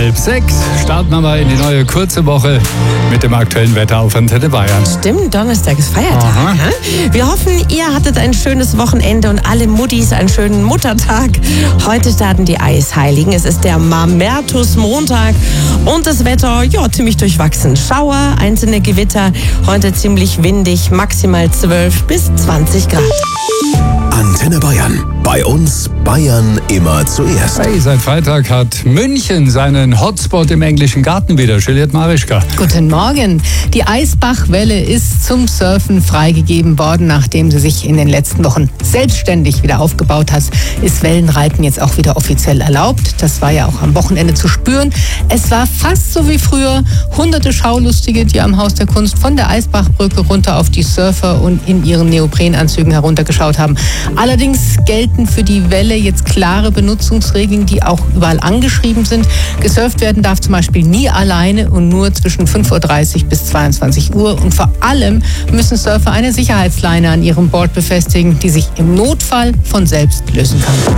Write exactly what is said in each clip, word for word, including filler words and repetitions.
Halb sechs starten wir mal in die neue kurze Woche mit dem aktuellen Wetter auf Antenne Bayern. Stimmt, Donnerstag ist Feiertag. Ja? Wir hoffen, ihr hattet ein schönes Wochenende und alle Muttis einen schönen Muttertag. Heute starten die Eisheiligen. Es ist der Mamertus-Montag und das Wetter, ja, ziemlich durchwachsen. Schauer, einzelne Gewitter, heute ziemlich windig, maximal zwölf bis zwanzig Grad. Antenne Bayern. Bei uns Bayern immer zuerst. Hey, seit Freitag hat München seinen Hotspot im englischen Garten wieder. Juliette Marischka. Guten Morgen. Die Eisbachwelle ist zum Surfen freigegeben worden, nachdem sie sich in den letzten Wochen selbstständig wieder aufgebaut hat. Ist Wellenreiten jetzt auch wieder offiziell erlaubt. Das war ja auch am Wochenende zu spüren. Es war fast so wie früher. Hunderte Schaulustige, die am Haus der Kunst von der Eisbachbrücke runter auf die Surfer und in ihren Neoprenanzügen heruntergeschaut haben. Allerdings gelten für die Welle jetzt klare Benutzungsregeln, die auch überall angeschrieben sind. Gesurft werden darf zum Beispiel nie alleine und nur zwischen fünf Uhr dreißig bis zweiundzwanzig Uhr. Und vor allem müssen Surfer eine Sicherheitsleine an ihrem Board befestigen, die sich im Notfall von selbst lösen kann.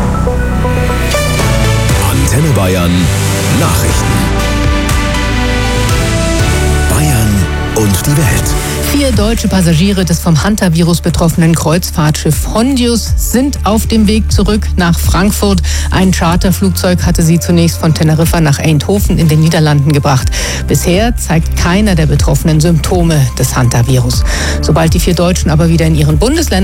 Antenne Bayern Nachrichten. Bayern und die Welt. Vier deutsche Passagiere des vom Hantavirus betroffenen Kreuzfahrtschiff Hondius sind auf dem Weg zurück nach Frankfurt. Ein Charterflugzeug hatte sie zunächst von Teneriffa nach Eindhoven in den Niederlanden gebracht. Bisher zeigt keiner der Betroffenen Symptome des Hantavirus. Sobald die vier Deutschen aber wieder in ihren Bundesländern